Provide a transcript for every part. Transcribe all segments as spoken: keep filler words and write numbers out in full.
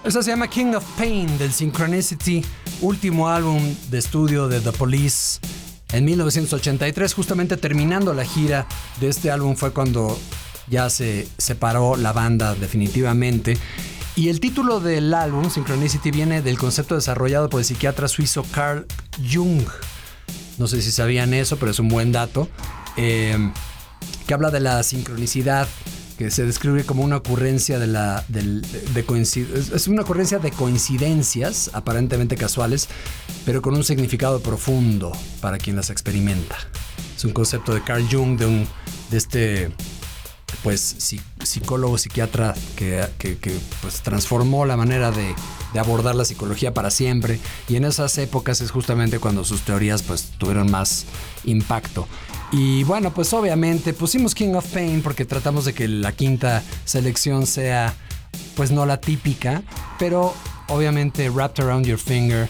Esta se llama King of Pain del Synchronicity, último álbum de estudio de The Police en mil novecientos ochenta y tres. Justamente terminando la gira de este álbum fue cuando ya se separó la banda definitivamente. Y el título del álbum, Synchronicity, viene del concepto desarrollado por el psiquiatra suizo Carl Jung. No sé si sabían eso, pero es un buen dato. Eh, que habla de la sincronicidad, que se describe como una ocurrencia de la de, de coincid- es una ocurrencia de coincidencias aparentemente casuales, pero con un significado profundo para quien las experimenta. Es un concepto de Carl Jung, de un de este pues psicólogo psiquiatra que, que, que pues transformó la manera de, de abordar la psicología para siempre, y en esas épocas es justamente cuando sus teorías pues tuvieron más impacto. Y bueno, pues obviamente pusimos King of Pain porque tratamos de que la quinta selección sea pues no la típica, pero obviamente Wrapped Around Your Finger,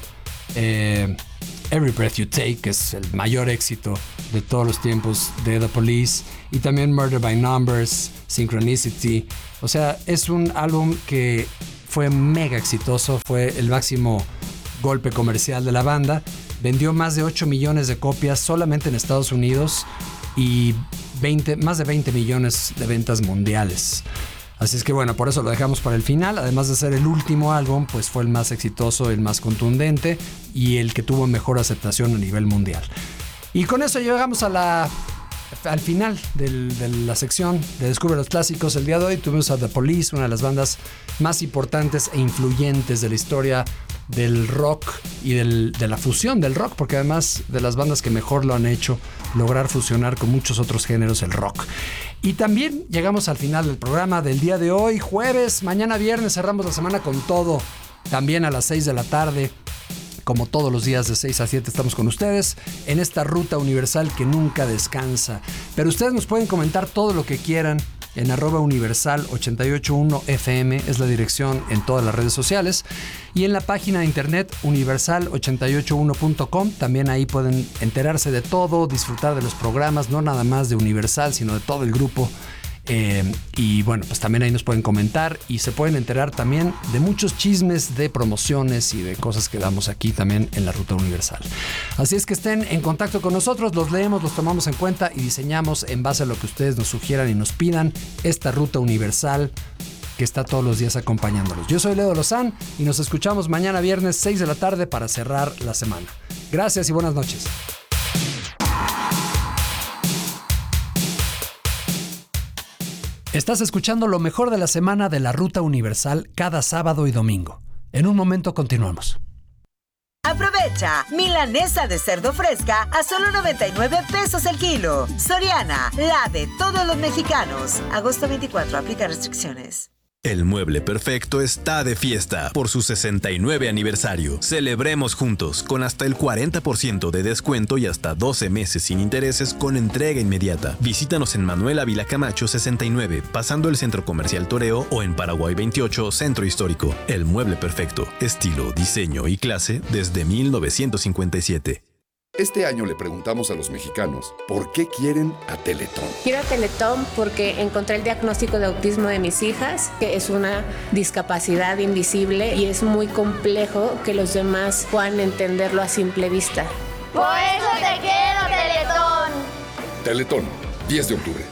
eh, Every Breath You Take, que es el mayor éxito de todos los tiempos de The Police, y también Murder by Numbers, Synchronicity. O sea, es un álbum que fue mega exitoso, fue el máximo golpe comercial de la banda. Vendió más de ocho millones de copias solamente en Estados Unidos y veinte, más de veinte millones de ventas mundiales. Así es que bueno, por eso lo dejamos para el final. Además de ser el último álbum, pues fue el más exitoso, el más contundente y el que tuvo mejor aceptación a nivel mundial. Y con eso llegamos a la, al final del, de la sección de Descubre los Clásicos. El día de hoy tuvimos a The Police, una de las bandas más importantes e influyentes de la historia del rock y del, de la fusión del rock, porque además de las bandas que mejor lo han hecho, lograr fusionar con muchos otros géneros el rock. Y también llegamos al final del programa del día de hoy, jueves. Mañana viernes cerramos la semana con todo, también a las seis de la tarde. Como todos los días de seis a siete estamos con ustedes en esta ruta universal que nunca descansa. Pero ustedes nos pueden comentar todo lo que quieran en arroba universal ochenta y ocho punto uno F M, es la dirección en todas las redes sociales, y en la página de internet universal ochenta y ocho uno punto com. También ahí pueden enterarse de todo, disfrutar de los programas, no nada más de Universal, sino de todo el grupo. Eh, y bueno, pues también ahí nos pueden comentar y se pueden enterar también de muchos chismes de promociones y de cosas que damos aquí también en la Ruta Universal. Así es que estén en contacto con nosotros, los leemos, los tomamos en cuenta y diseñamos en base a lo que ustedes nos sugieran y nos pidan esta Ruta Universal que está todos los días acompañándolos. Yo soy Leo Lozán y nos escuchamos mañana viernes seis de la tarde para cerrar la semana. Gracias y buenas noches. Estás escuchando lo mejor de la semana de la Ruta Universal cada sábado y domingo. En un momento continuamos. Aprovecha, milanesa de cerdo fresca a solo noventa y nueve pesos el kilo. Soriana, la de todos los mexicanos. agosto veinticuatro, aplica restricciones. El Mueble Perfecto está de fiesta por su sesenta y nueve aniversario. Celebremos juntos con hasta el cuarenta por ciento de descuento y hasta doce meses sin intereses con entrega inmediata. Visítanos en Manuel Ávila Camacho sesenta y nueve, pasando el Centro Comercial Toreo, o en Paraguay veintiocho, Centro Histórico. El Mueble Perfecto, estilo, diseño y clase desde mil novecientos cincuenta y siete. Este año le preguntamos a los mexicanos por qué quieren a Teletón. Quiero a Teletón porque encontré el diagnóstico de autismo de mis hijas, que es una discapacidad invisible y es muy complejo que los demás puedan entenderlo a simple vista. Por eso te quiero, Teletón. Teletón, diez de octubre.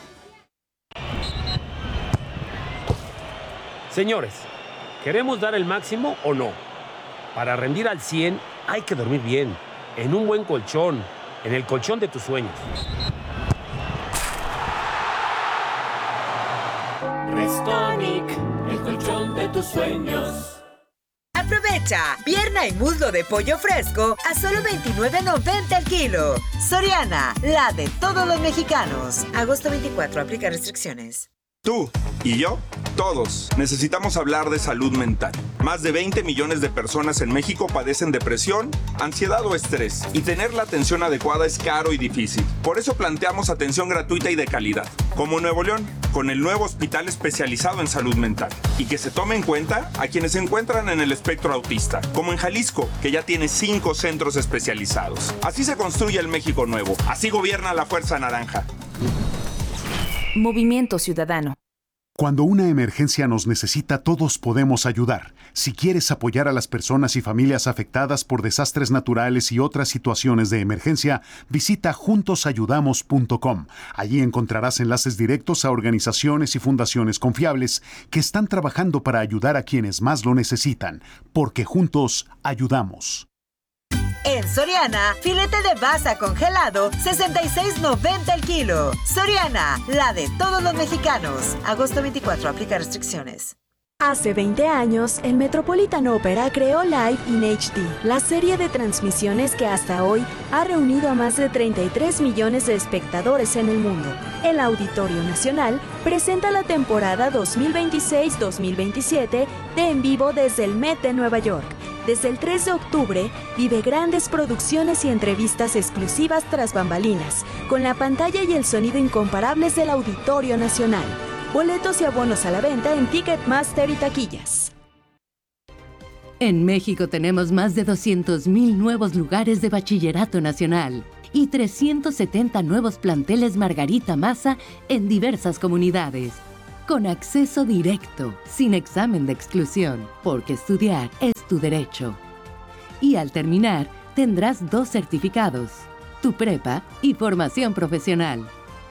Señores, ¿queremos dar el máximo o no? Para rendir al cien hay que dormir bien, en un buen colchón, en el colchón de tus sueños. Restonic, el colchón de tus sueños. Aprovecha, pierna y muslo de pollo fresco a solo veintinueve noventa el kilo. Soriana, la de todos los mexicanos. agosto veinticuatro, aplica restricciones. Tú y yo, todos, necesitamos hablar de salud mental. Más de veinte millones de personas en México padecen depresión, ansiedad o estrés, y tener la atención adecuada es caro y difícil. Por eso planteamos atención gratuita y de calidad, como en Nuevo León, con el nuevo hospital especializado en salud mental, y que se tome en cuenta a quienes se encuentran en el espectro autista, como en Jalisco, que ya tiene cinco centros especializados. Así se construye el México nuevo, así gobierna la Fuerza Naranja. Movimiento Ciudadano. Cuando una emergencia nos necesita, todos podemos ayudar. Si quieres apoyar a las personas y familias afectadas por desastres naturales y otras situaciones de emergencia, visita juntos ayudamos punto com. Allí encontrarás enlaces directos a organizaciones y fundaciones confiables que están trabajando para ayudar a quienes más lo necesitan, porque juntos ayudamos. En Soriana, filete de basa congelado, sesenta y seis noventa el kilo. Soriana, la de todos los mexicanos. Agosto veinticuatro, aplica restricciones. Hace veinte años, el Metropolitan Opera creó Live in H D, la serie de transmisiones que hasta hoy ha reunido a más de treinta y tres millones de espectadores en el mundo. El Auditorio Nacional presenta la temporada dos mil veintiséis dos mil veintisiete de En Vivo desde el Met de Nueva York. Desde el tres de octubre, vive grandes producciones y entrevistas exclusivas tras bambalinas, con la pantalla y el sonido incomparables del Auditorio Nacional. Boletos y abonos a la venta en Ticketmaster y taquillas. En México tenemos más de doscientos mil nuevos lugares de bachillerato nacional y trescientos setenta nuevos planteles Margarita Maza en diversas comunidades. Con acceso directo, sin examen de exclusión, porque estudiar es tu derecho. Y al terminar, tendrás dos certificados, tu prepa y formación profesional.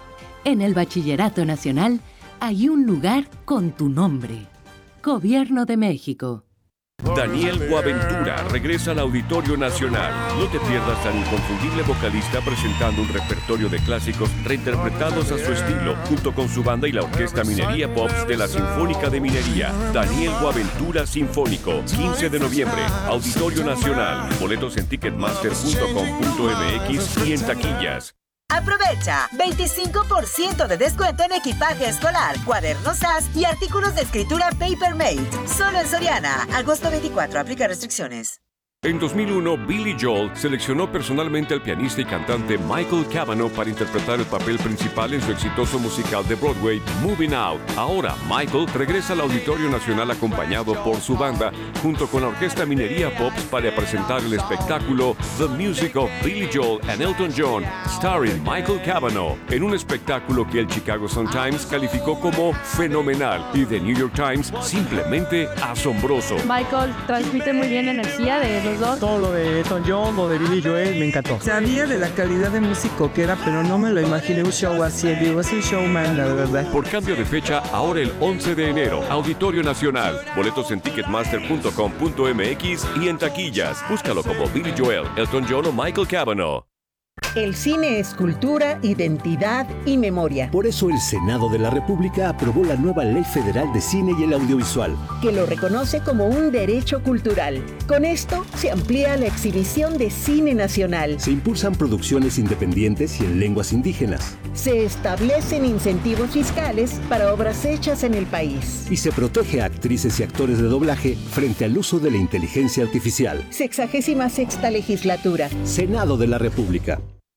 En el Bachillerato Nacional hay un lugar con tu nombre. Gobierno de México. Daniel Boaventura regresa al Auditorio Nacional. No te pierdas al inconfundible vocalista presentando un repertorio de clásicos reinterpretados a su estilo, junto con su banda y la Orquesta Minería Pops de la Sinfónica de Minería. Daniel Boaventura Sinfónico, quince de noviembre, Auditorio Nacional. Boletos en ticketmaster punto com punto m x y en taquillas. Aprovecha veinticinco por ciento de descuento en equipaje escolar, cuadernos A S y artículos de escritura Papermate. Solo en Soriana. Agosto veinticuatro. Aplica restricciones. En dos mil uno, Billy Joel seleccionó personalmente al pianista y cantante Michael Cavanaugh para interpretar el papel principal en su exitoso musical de Broadway, Moving Out. Ahora, Michael regresa al Auditorio Nacional acompañado por su banda, junto con la Orquesta Minería Pops, para presentar el espectáculo The Music of Billy Joel and Elton John, starring Michael Cavanaugh, en un espectáculo que el Chicago Sun-Times calificó como fenomenal y The New York Times simplemente asombroso. Michael transmite muy bien energía de los dos. Todo lo de Elton John, lo de Billy Joel, me encantó. Sabía de la calidad de músico que era, pero no me lo imaginé un show así. Digo, es un showman, la verdad. Por cambio de fecha, ahora el once de enero, Auditorio Nacional. Boletos en ticketmaster punto com punto m x y en taquillas. Búscalo como Billy Joel, Elton John o Michael Cavanaugh. El cine es cultura, identidad y memoria. Por eso el Senado de la República aprobó la nueva Ley Federal de Cine y el Audiovisual, que lo reconoce como un derecho cultural. Con esto se amplía la exhibición de cine nacional. Se impulsan producciones independientes y en lenguas indígenas. Se establecen incentivos fiscales para obras hechas en el país. Y se protege a actrices y actores de doblaje frente al uso de la inteligencia artificial. Sexagésima sexta legislatura. Senado de la República.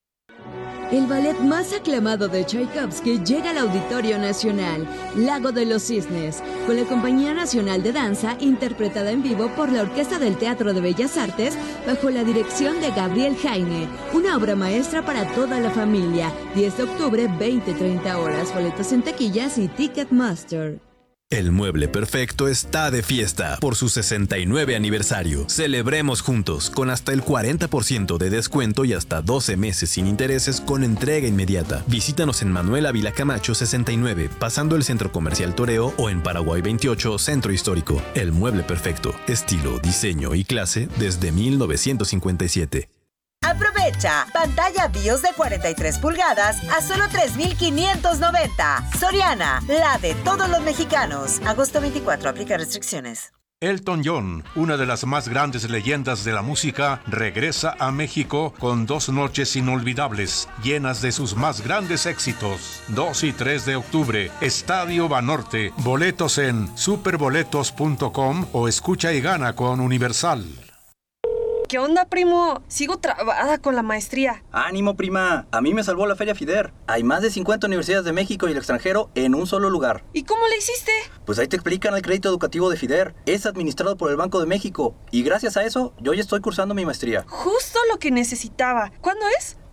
El ballet más aclamado de Tchaikovsky llega al Auditorio Nacional, Lago de los Cisnes, con la Compañía Nacional de Danza, interpretada en vivo por la Orquesta del Teatro de Bellas Artes, bajo la dirección de Gabriel Jaime. Una obra maestra para toda la familia. diez de octubre, veinte a treinta horas. Boletos en taquillas y Ticketmaster. El Mueble Perfecto está de fiesta por su sesenta y nueve aniversario. Celebremos juntos con hasta el cuarenta por ciento de descuento y hasta doce meses sin intereses con entrega inmediata. Visítanos en Manuel Ávila Camacho sesenta y nueve, pasando el Centro Comercial Toreo, o en Paraguay veintiocho, Centro Histórico. El Mueble Perfecto, estilo, diseño y clase desde mil novecientos cincuenta y siete. Aprovecha pantalla BIOS de cuarenta y tres pulgadas a solo tres mil quinientos noventa. Soriana, la de todos los mexicanos. Agosto veinticuatro, aplica restricciones. Elton John, una de las más grandes leyendas de la música, regresa a México con dos noches inolvidables, llenas de sus más grandes éxitos. dos y tres de octubre, Estadio Banorte. Boletos en superboletos punto com o escucha y gana con Universal. ¿Qué onda, primo? Sigo trabada con la maestría. ¡Ánimo, prima! A mí me salvó la Feria FIDER. Hay más de cincuenta universidades de México y el extranjero en un solo lugar. ¿Y cómo le hiciste? Pues ahí te explican el crédito educativo de FIDER. Es administrado por el Banco de México. Y gracias a eso, yo ya estoy cursando mi maestría. Justo lo que necesitaba. ¿Cuándo es?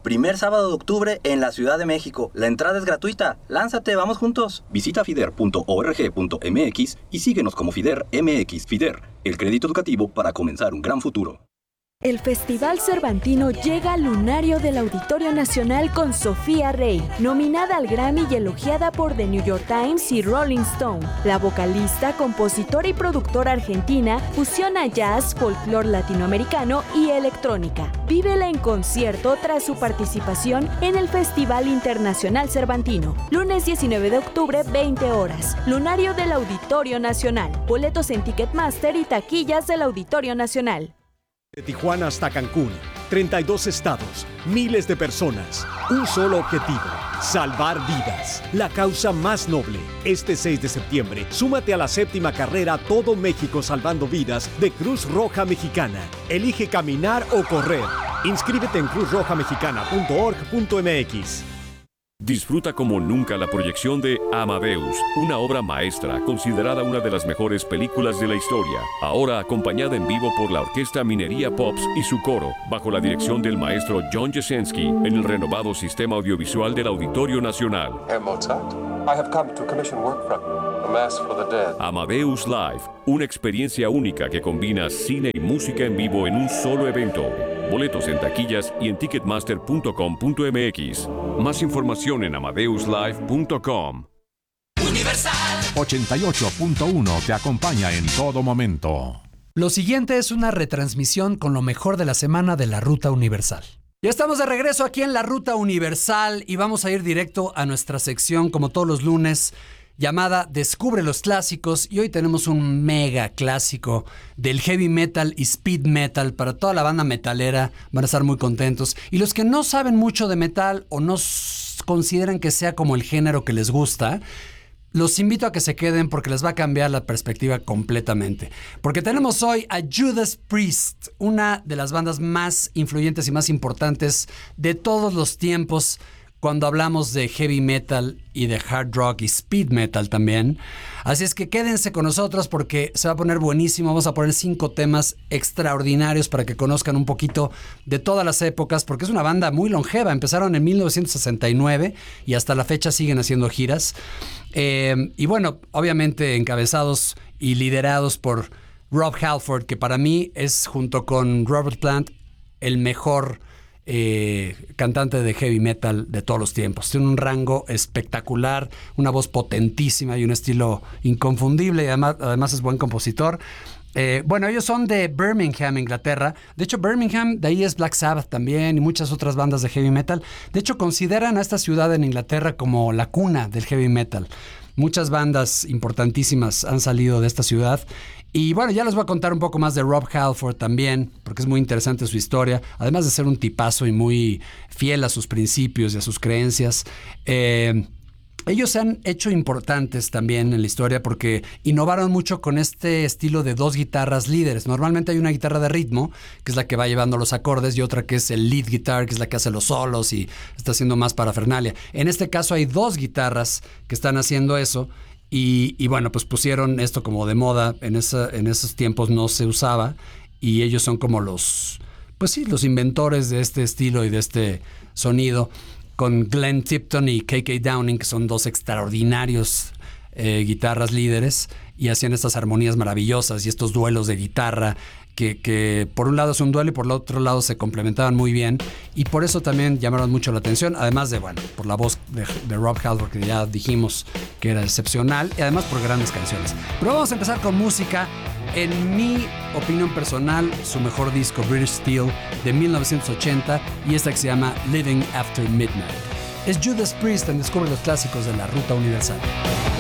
Primer sábado de octubre en la Ciudad de México. La entrada es gratuita. Lánzate, vamos juntos. Visita fider punto org punto m x y síguenos como Fider M X. Fider, el crédito educativo para comenzar un gran futuro. El Festival Cervantino llega al lunario del Auditorio Nacional con Sofía Rey, nominada al Grammy y elogiada por The New York Times y Rolling Stone. La vocalista, compositora y productora argentina fusiona jazz, folclore latinoamericano y electrónica. Vívela en concierto tras su participación en el Festival Internacional Cervantino. Lunes diecinueve de octubre, veinte horas. Lunario del Auditorio Nacional. Boletos en Ticketmaster y taquillas del Auditorio Nacional. De Tijuana hasta Cancún, treinta y dos estados, miles de personas, un solo objetivo, salvar vidas. La causa más noble. Este seis de septiembre, súmate a la séptima carrera Todo México Salvando Vidas de Cruz Roja Mexicana. Elige caminar o correr. Inscríbete en cruz roja mexicana punto org punto m x. Disfruta como nunca la proyección de Amadeus, una obra maestra considerada una de las mejores películas de la historia, ahora acompañada en vivo por la Orquesta Minería Pops y su coro, bajo la dirección del maestro John Jasenski, en el renovado sistema audiovisual del Auditorio Nacional. Herr Mozart, I have come to commission work from you, a mass for the dead. Amadeus Live, una experiencia única que combina cine y música en vivo en un solo evento. Boletos en taquillas y en ticketmaster punto com punto m x. Más información en amadeus live punto com. Universal ochenta y ocho punto uno te acompaña en todo momento. Lo siguiente es una retransmisión con lo mejor de la semana de la Ruta Universal. Ya estamos de regreso aquí en la Ruta Universal y vamos a ir directo a nuestra sección, como todos los lunes, llamada Descubre los Clásicos, y hoy tenemos un mega clásico del heavy metal y speed metal para toda la banda metalera. Van a estar muy contentos, y los que no saben mucho de metal o no consideran que sea como el género que les gusta, los invito a que se queden porque les va a cambiar la perspectiva completamente. Porque tenemos hoy a Judas Priest, una de las bandas más influyentes y más importantes de todos los tiempos cuando hablamos de heavy metal y de hard rock y speed metal también. Así es que quédense con nosotros porque se va a poner buenísimo. Vamos a poner cinco temas extraordinarios para que conozcan un poquito de todas las épocas, porque es una banda muy longeva. Empezaron en mil novecientos sesenta y nueve y hasta la fecha siguen haciendo giras. Eh, y bueno, obviamente encabezados y liderados por Rob Halford, que para mí es, junto con Robert Plant, el mejor Eh, cantante de heavy metal de todos los tiempos. Tiene un rango espectacular, una voz potentísima y un estilo inconfundible, y además, además es buen compositor. Eh, bueno, ellos son de Birmingham, Inglaterra. De hecho, Birmingham, de ahí es Black Sabbath también y muchas otras bandas de heavy metal. De hecho, consideran a esta ciudad en Inglaterra como la cuna del heavy metal. Muchas bandas importantísimas han salido de esta ciudad. Y bueno, ya les voy a contar un poco más de Rob Halford también, porque es muy interesante su historia, además de ser un tipazo y muy fiel a sus principios y a sus creencias. Eh, ellos se han hecho importantes también en la historia porque innovaron mucho con este estilo de dos guitarras líderes. Normalmente hay una guitarra de ritmo, que es la que va llevando los acordes, y otra que es el lead guitar, que es la que hace los solos y está haciendo más parafernalia. En este caso hay dos guitarras que están haciendo eso. Y, y bueno, pues pusieron esto como de moda. En, esa, en esos tiempos no se usaba. Y ellos son como los, pues sí, los inventores de este estilo y de este sonido. Con Glenn Tipton y K K Downing, que son dos extraordinarios eh, guitarras líderes. Y hacían estas armonías maravillosas y estos duelos de guitarra. Que, que por un lado es un duelo y por el otro lado se complementaban muy bien, y por eso también llamaron mucho la atención, además de, bueno, por la voz de, de Rob Halford, que ya dijimos que era excepcional, y además por grandes canciones. Pero vamos a empezar con música. En mi opinión personal, su mejor disco, British Steel, de mil novecientos ochenta, y esta que se llama Living After Midnight. Es Judas Priest en Descubre los Clásicos de la Ruta Universal.